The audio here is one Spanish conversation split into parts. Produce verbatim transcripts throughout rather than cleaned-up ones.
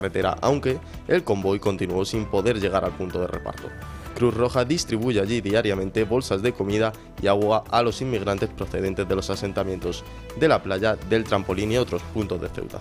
carretera, aunque el convoy continuó sin poder llegar al punto de reparto. Cruz Roja distribuye allí diariamente bolsas de comida y agua a los inmigrantes procedentes de los asentamientos de la playa, del Trampolín y otros puntos de Ceuta.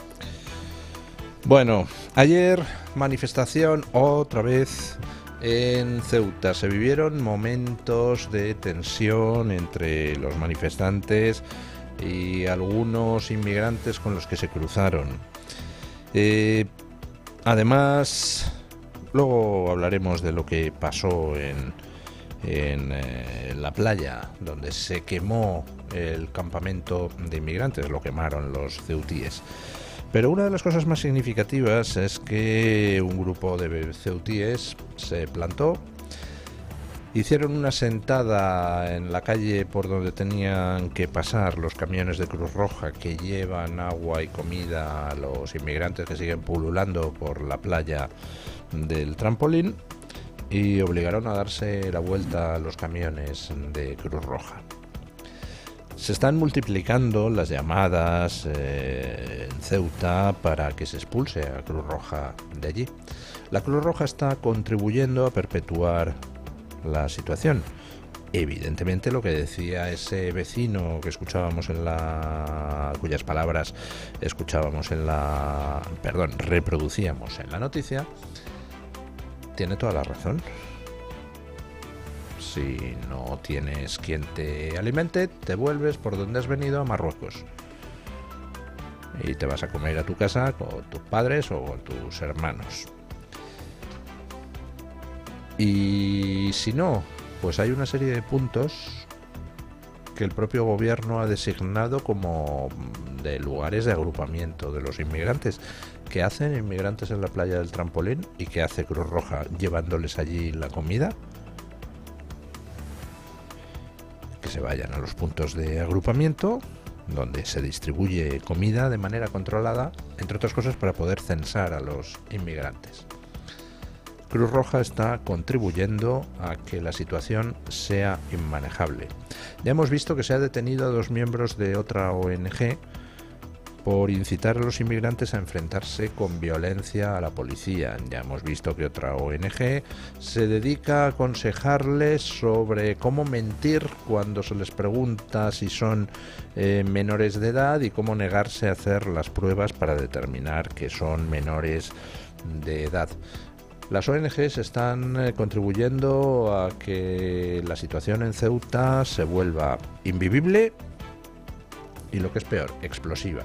Bueno, ayer manifestación otra vez en Ceuta. Se vivieron momentos de tensión entre los manifestantes y algunos inmigrantes con los que se cruzaron. Eh, además, luego hablaremos de lo que pasó en, en eh, la playa, donde se quemó el campamento de inmigrantes, lo quemaron los ceutíes. Pero una de las cosas más significativas es que un grupo de ceutíes se plantó, hicieron una sentada en la calle por donde tenían que pasar los camiones de Cruz Roja que llevan agua y comida a los inmigrantes que siguen pululando por la playa del Trampolín, y obligaron a darse la vuelta a los camiones de Cruz Roja. Se están multiplicando las llamadas eh, en Ceuta para que se expulse a Cruz Roja de allí. La Cruz Roja está contribuyendo a perpetuar la situación. Evidentemente, lo que decía ese vecino que escuchábamos en la, cuyas palabras escuchábamos en la, perdón, reproducíamos en la noticia, tiene toda la razón. Si no tienes quien te alimente, te vuelves por donde has venido, a Marruecos, y te vas a comer a tu casa con tus padres o con tus hermanos. Y si no, pues hay una serie de puntos que el propio gobierno ha designado como de lugares de agrupamiento de los inmigrantes. ¿Qué hacen inmigrantes en la playa del Trampolín y qué hace Cruz Roja llevándoles allí la comida? Que se vayan a los puntos de agrupamiento donde se distribuye comida de manera controlada, entre otras cosas para poder censar a los inmigrantes. Cruz Roja está contribuyendo a que la situación sea inmanejable. Ya hemos visto que se ha detenido a dos miembros de otra O N G por incitar a los inmigrantes a enfrentarse con violencia a la policía. Ya hemos visto que otra O N G se dedica a aconsejarles sobre cómo mentir cuando se les pregunta si son eh, menores de edad y cómo negarse a hacer las pruebas para determinar que son menores de edad. Las O N Ges están eh, contribuyendo a que la situación en Ceuta se vuelva invivible y, lo que es peor, explosiva.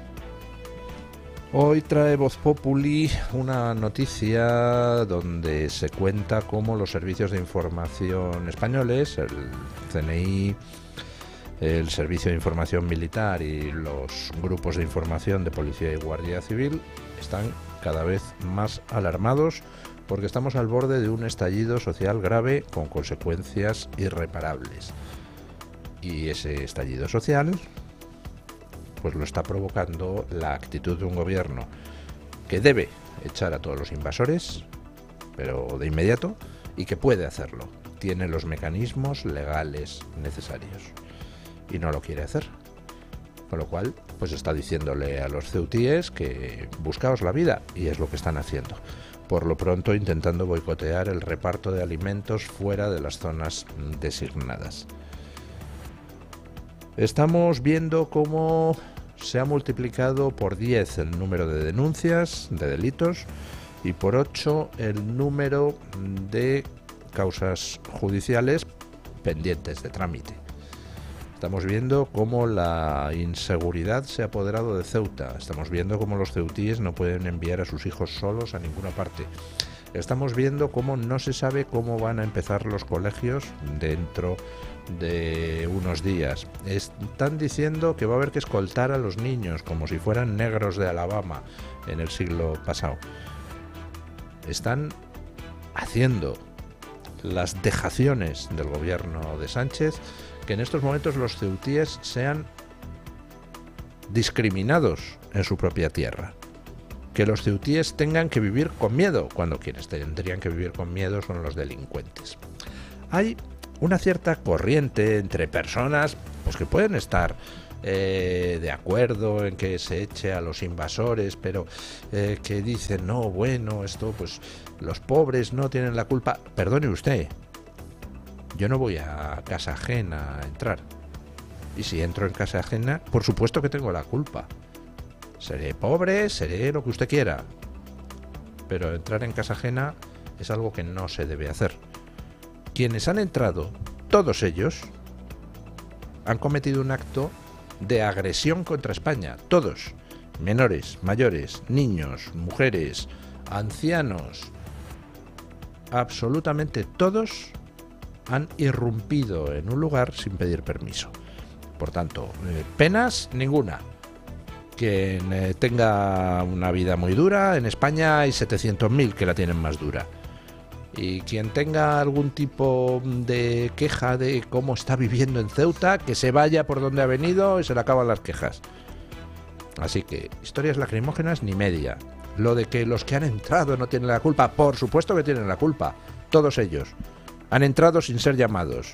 Hoy trae Voz Populi una noticia donde se cuenta cómo los servicios de información españoles, el C N I, el Servicio de Información Militar y los grupos de información de Policía y Guardia Civil están cada vez más alarmados porque estamos al borde de un estallido social grave con consecuencias irreparables. Y ese estallido social pues lo está provocando la actitud de un gobierno que debe echar a todos los invasores, pero de inmediato, y que puede hacerlo. Tiene los mecanismos legales necesarios y no lo quiere hacer. Con lo cual, pues está diciéndole a los ceutíes que buscaos la vida, y es lo que están haciendo. Por lo pronto, intentando boicotear el reparto de alimentos fuera de las zonas designadas. Estamos viendo cómo se ha multiplicado por diez el número de denuncias de delitos y por ocho el número de causas judiciales pendientes de trámite. Estamos viendo cómo la inseguridad se ha apoderado de Ceuta. Estamos viendo cómo los ceutíes no pueden enviar a sus hijos solos a ninguna parte. Estamos viendo cómo no se sabe cómo van a empezar los colegios dentro de unos días. Están diciendo que va a haber que escoltar a los niños como si fueran negros de Alabama en el siglo pasado. Están haciendo las dejaciones del gobierno de Sánchez que en estos momentos los ceutíes sean discriminados en su propia tierra. Que los ceutíes tengan que vivir con miedo, cuando quienes tendrían que vivir con miedo son los delincuentes. Hay una cierta corriente entre personas pues que pueden estar eh, de acuerdo en que se eche a los invasores, pero eh, que dicen, no, bueno, esto, pues los pobres no tienen la culpa. Perdone usted, yo no voy a casa ajena a entrar. Y si entro en casa ajena, por supuesto que tengo la culpa. Seré pobre, seré lo que usted quiera. Pero entrar en casa ajena es algo que no se debe hacer. Quienes han entrado, todos ellos, han cometido un acto de agresión contra España. Todos. Menores, mayores, niños, mujeres, ancianos. Absolutamente todos han irrumpido en un lugar sin pedir permiso. Por tanto, eh, penas ninguna. Quien eh, tenga una vida muy dura, en España hay setecientos mil que la tienen más dura. Y quien tenga algún tipo de queja de cómo está viviendo en Ceuta, que se vaya por donde ha venido y se le acaban las quejas. Así que, historias lacrimógenas ni media. Lo de que los que han entrado no tienen la culpa, por supuesto que tienen la culpa. Todos ellos. Han entrado sin ser llamados.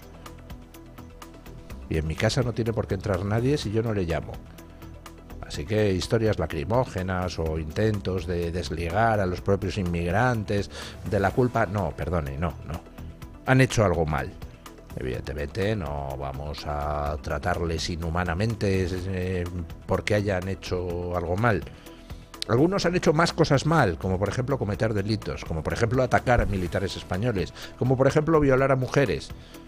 Y en mi casa no tiene por qué entrar nadie si yo no le llamo. Así que historias lacrimógenas o intentos de desligar a los propios inmigrantes de la culpa, no, perdone, no, no. Han hecho algo mal. Evidentemente no vamos a tratarles inhumanamente eh, porque hayan hecho algo mal. Algunos han hecho más cosas mal, como por ejemplo cometer delitos, como por ejemplo atacar a militares españoles, como por ejemplo violar a mujeres.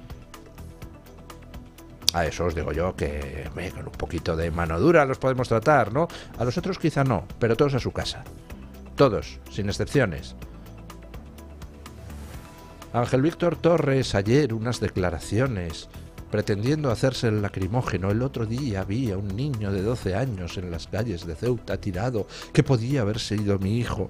A eso os digo yo que eh, con un poquito de mano dura los podemos tratar, ¿no? A los otros quizá no, pero todos a su casa. Todos, sin excepciones. Ángel Víctor Torres, ayer unas declaraciones pretendiendo hacerse el lacrimógeno. El otro día vi a un niño de doce años en las calles de Ceuta tirado, que podía haber sido mi hijo.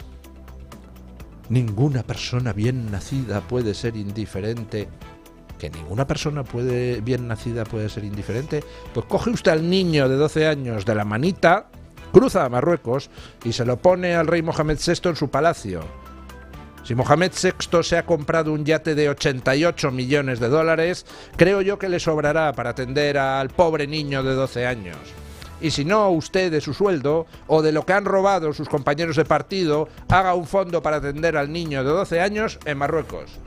Ninguna persona bien nacida puede ser indiferente. ¿Que ninguna persona puede, bien nacida puede ser indiferente? Pues coge usted al niño de doce años de la manita, cruza a Marruecos y se lo pone al rey Mohamed sexto en su palacio. Si Mohamed sexto se ha comprado un yate de ochenta y ocho millones de dólares, creo yo que le sobrará para atender al pobre niño de doce años. Y si no, usted de su sueldo o de lo que han robado sus compañeros de partido, haga un fondo para atender al niño de doce años en Marruecos.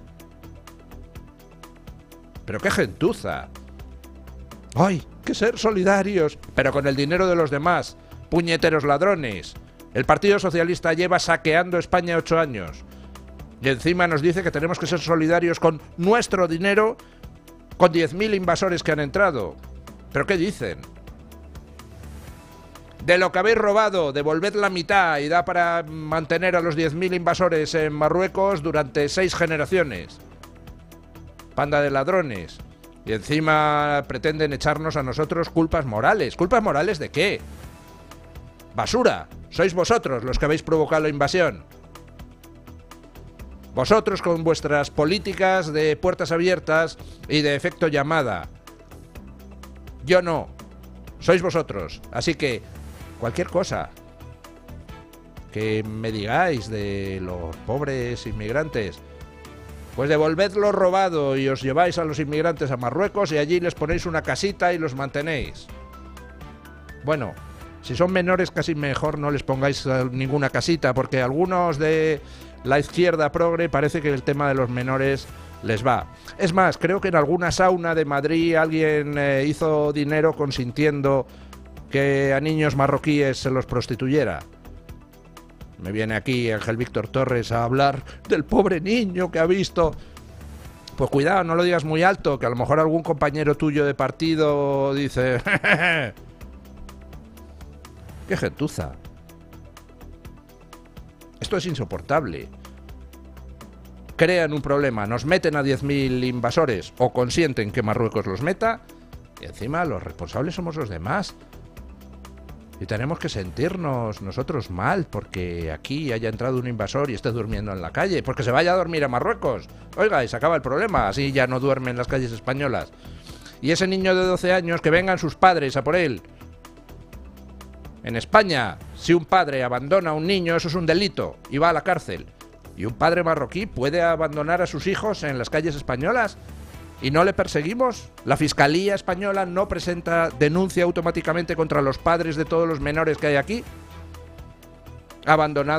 ¡Pero qué gentuza! ¡Ay, que ser solidarios! Pero con el dinero de los demás, puñeteros ladrones. El Partido Socialista lleva saqueando España ocho años. Y encima nos dice que tenemos que ser solidarios con nuestro dinero, con diez mil invasores que han entrado. ¿Pero qué dicen? De lo que habéis robado, devolved la mitad y da para mantener a los diez mil invasores en Marruecos durante seis generaciones. Panda de ladrones. Y encima pretenden echarnos a nosotros culpas morales. ¿Culpas morales de qué? ¡Basura! Sois vosotros los que habéis provocado la invasión. Vosotros con vuestras políticas de puertas abiertas y de efecto llamada. Yo no. Sois vosotros. Así que, cualquier cosa que me digáis de los pobres inmigrantes, pues devolved lo robado y os lleváis a los inmigrantes a Marruecos y allí les ponéis una casita y los mantenéis. Bueno, si son menores casi mejor no les pongáis ninguna casita, porque a algunos de la izquierda progre parece que el tema de los menores les va. Es más, creo que en alguna sauna de Madrid alguien eh, hizo dinero consintiendo que a niños marroquíes se los prostituyera. Me viene aquí Ángel Víctor Torres a hablar del pobre niño que ha visto. Pues cuidado, no lo digas muy alto, que a lo mejor algún compañero tuyo de partido dice... ¡Jejeje! ¡Qué gentuza! Esto es insoportable. Crean un problema, nos meten a diez mil invasores o consienten que Marruecos los meta y encima los responsables somos los demás. Y tenemos que sentirnos nosotros mal porque aquí haya entrado un invasor y esté durmiendo en la calle. Porque se vaya a dormir a Marruecos. Oiga, y se acaba el problema. Así ya no duerme en las calles españolas. Y ese niño de doce años, que vengan sus padres a por él. En España, si un padre abandona a un niño, eso es un delito y va a la cárcel. ¿Y un padre marroquí puede abandonar a sus hijos en las calles españolas? ¿Y no le perseguimos? ¿La Fiscalía Española no presenta denuncia automáticamente contra los padres de todos los menores que hay aquí? Abandonados